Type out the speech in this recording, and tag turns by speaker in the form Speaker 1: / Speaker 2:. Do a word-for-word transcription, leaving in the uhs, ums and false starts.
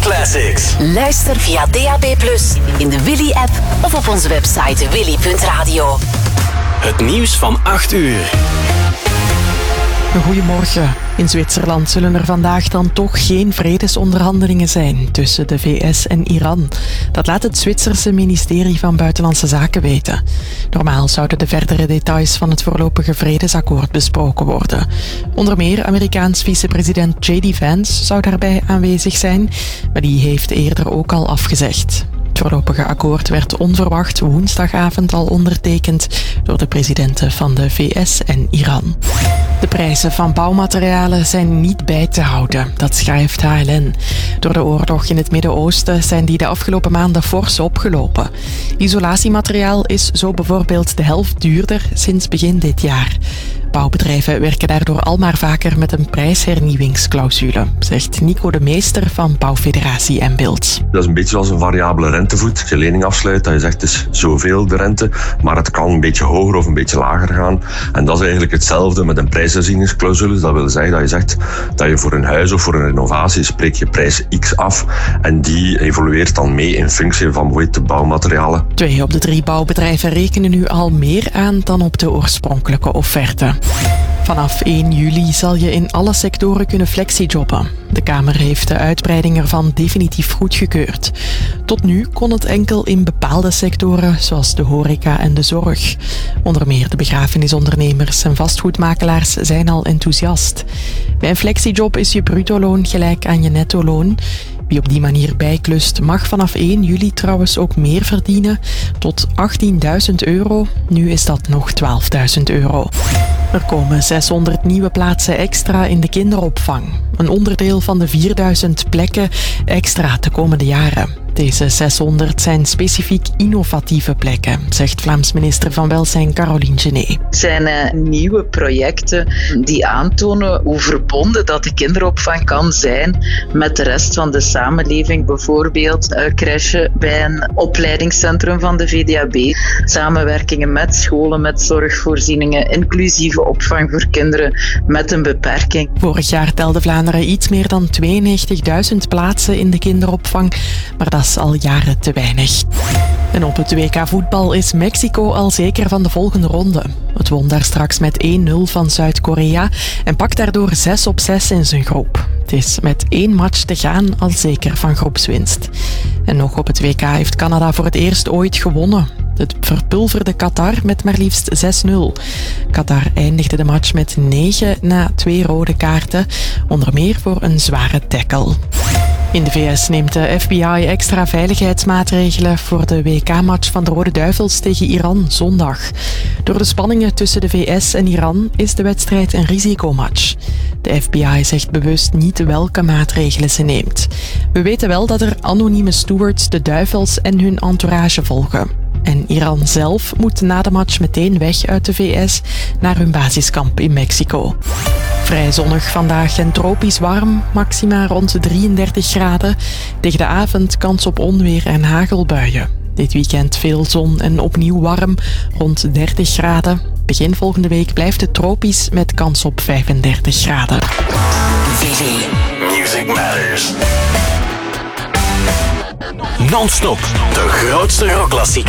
Speaker 1: Classics.
Speaker 2: Luister via D A B plus, in de Willy-app of op onze website willy punt radio.
Speaker 1: Het nieuws van acht uur.
Speaker 3: Goedemorgen. In Zwitserland zullen er vandaag dan toch geen vredesonderhandelingen zijn tussen de V S en Iran. Dat laat het Zwitserse ministerie van Buitenlandse Zaken weten. Normaal zouden de verdere details van het voorlopige vredesakkoord besproken worden. Onder meer Amerikaans vicepresident J D Vance zou daarbij aanwezig zijn, maar die heeft eerder ook al afgezegd. Het voorlopige akkoord werd onverwacht woensdagavond al ondertekend door de presidenten van de V S en Iran. De prijzen van bouwmaterialen zijn niet bij te houden, dat schrijft H L N. Door de oorlog in het Midden-Oosten zijn die de afgelopen maanden fors opgelopen. Isolatiemateriaal is zo bijvoorbeeld de helft duurder sinds begin dit jaar. Bouwbedrijven werken daardoor al maar vaker met een prijshernieuwingsclausule, zegt Nico de Meester van Bouwfederatie en Beeld.
Speaker 4: Dat is een beetje zoals een variabele rentevoet. Als je lening afsluit, dat je zegt het is zoveel de rente, maar het kan een beetje hoger of een beetje lager gaan. En dat is eigenlijk hetzelfde met een prijsherzieningsclausule. Dat wil zeggen dat je zegt dat je voor een huis of voor een renovatie spreek je prijs X af en die evolueert dan mee in functie van bijvoorbeeld de bouwmaterialen.
Speaker 3: Twee op de drie bouwbedrijven rekenen nu al meer aan dan op de oorspronkelijke offerte. Vanaf één juli zal je in alle sectoren kunnen flexijobben. De Kamer heeft de uitbreiding ervan definitief goedgekeurd. Tot nu kon het enkel in bepaalde sectoren, zoals de horeca en de zorg. Onder meer de begrafenisondernemers en vastgoedmakelaars zijn al enthousiast. Bij een flexijob is je bruto-loon gelijk aan je netto-loon. Wie op die manier bijklust mag vanaf één juli trouwens ook meer verdienen, tot achttienduizend euro. Nu is dat nog twaalfduizend euro. Er komen zeshonderd nieuwe plaatsen extra in de kinderopvang. Een onderdeel van de vierduizend plekken extra de komende jaren. Deze zeshonderd zijn specifiek innovatieve plekken, zegt Vlaams minister van Welzijn Caroline Genet.
Speaker 5: Het zijn uh, nieuwe projecten die aantonen hoe verbonden dat de kinderopvang kan zijn met de rest van de samenleving. Bijvoorbeeld uh, crèche bij een opleidingscentrum van de V D A B. Samenwerkingen met scholen, met zorgvoorzieningen, inclusieve opvang voor kinderen met een beperking.
Speaker 3: Vorig jaar telde Vlaanderen iets meer dan tweeënnegentigduizend plaatsen in de kinderopvang, maar dat is al jaren te weinig. En op het W K voetbal is Mexico al zeker van de volgende ronde. Het won daar straks met één nul van Zuid-Korea en pakt daardoor zes op zes in zijn groep. Het is met één match te gaan al zeker van groepswinst. En nog op het W K heeft Canada voor het eerst ooit gewonnen. Het verpulverde Qatar met maar liefst zes nul. Qatar eindigde de match met negen na twee rode kaarten, onder meer voor een zware tackle. In de V S neemt de F B I extra veiligheidsmaatregelen voor de W K-match van de Rode Duivels tegen Iran zondag. Door de spanningen tussen de V S en Iran is de wedstrijd een risicomatch. De F B I zegt bewust niet welke maatregelen ze neemt. We weten wel dat er anonieme stewards de Duivels en hun entourage volgen. En Iran zelf moet na de match meteen weg uit de V S naar hun basiskamp in Mexico. Vrij zonnig vandaag en tropisch warm, maxima rond drieëndertig graden. Tegen de avond kans op onweer en hagelbuien. Dit weekend veel zon en opnieuw warm, rond dertig graden. Begin volgende week blijft het tropisch met kans op vijfendertig graden.
Speaker 1: Willy. Music Matters. Non-stop, de grootste rockklassiekers.